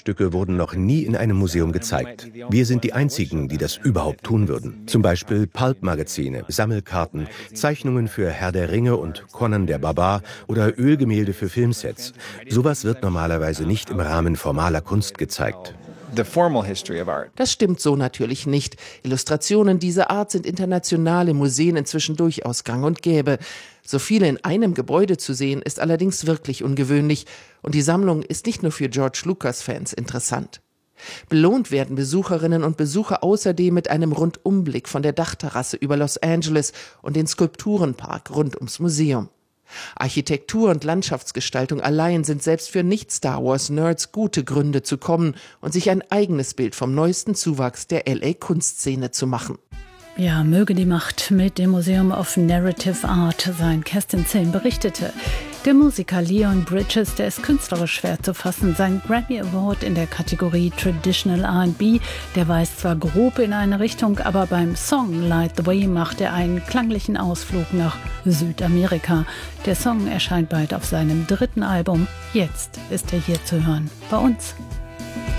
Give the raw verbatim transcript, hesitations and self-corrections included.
Kunststücke wurden noch nie in einem Museum gezeigt. Wir sind die Einzigen, die das überhaupt tun würden. Zum Beispiel Pulp-Magazine, Sammelkarten, Zeichnungen für Herr der Ringe und Conan der Barbar oder Ölgemälde für Filmsets. Sowas wird normalerweise nicht im Rahmen formaler Kunst gezeigt. Das stimmt so natürlich nicht. Illustrationen dieser Art sind internationale Museen inzwischen durchaus gang und gäbe. So viele in einem Gebäude zu sehen, ist allerdings wirklich ungewöhnlich. Und die Sammlung ist nicht nur für George Lucas-Fans interessant. Belohnt werden Besucherinnen und Besucher außerdem mit einem Rundumblick von der Dachterrasse über Los Angeles und den Skulpturenpark rund ums Museum. Architektur und Landschaftsgestaltung allein sind selbst für Nicht-Star Wars-Nerds gute Gründe zu kommen und sich ein eigenes Bild vom neuesten Zuwachs der L A-Kunstszene zu machen. Ja, möge die Macht mit dem Museum of Narrative Art sein, Kerstin Zilm berichtete. Der Musiker Leon Bridges, der ist künstlerisch schwer zu fassen. Sein Grammy Award in der Kategorie Traditional R and B, der weist zwar grob in eine Richtung, aber beim Song Light the Way macht er einen klanglichen Ausflug nach Südamerika. Der Song erscheint bald auf seinem dritten Album. Jetzt ist er hier zu hören, bei uns.